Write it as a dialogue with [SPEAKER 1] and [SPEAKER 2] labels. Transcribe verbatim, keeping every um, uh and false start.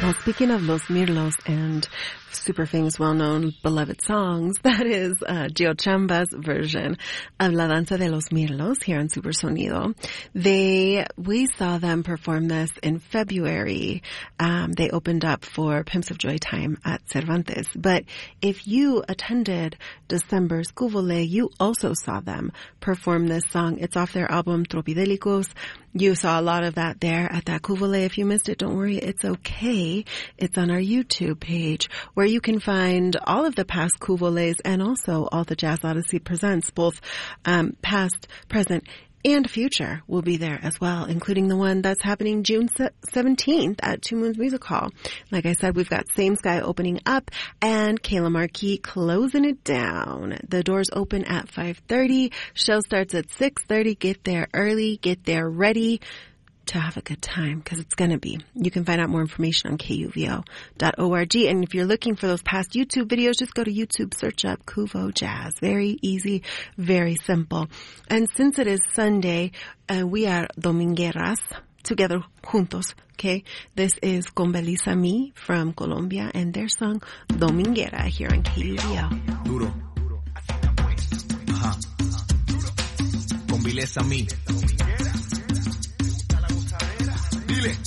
[SPEAKER 1] Well, speaking of Los Mirlos and super famous, well-known, beloved songs, that is uh, Gio Chamba's version of La Danza de los Mirlos here on Super Sonido. They, we saw them perform this in February. Um, they opened up for Pimps of Joy Time at Cervantes. But if you attended December's Cuvole, you also saw them perform this song. It's off their album Tropidelicos. You saw a lot of that there at that Cuvole. If you missed it, don't worry, it's okay. It's on our YouTube page where you can find all of the past Cuvoles and also all the Jazz Odyssey presents, both um, past, present, and future will be there as well, including the one that's happening June seventeenth at Two Moons Music Hall. Like I said, we've got Same Sky opening up and Kayla Marquis closing it down. The doors open at five thirty. Show starts at six thirty. Get there early. Get there ready to have a good time, because it's going to be. You can find out more information on K U V O dot org. And if you're looking for those past YouTube videos, just go to YouTube, search up Cuvo Jazz. Very easy, very simple. And since it is Sunday, uh, we are domingueras, together, juntos, okay? This is Con Belisa Mi from Colombia and their song Dominguera here on K U V O.
[SPEAKER 2] Duro. Ajá. Con Belisa Mi. Dile.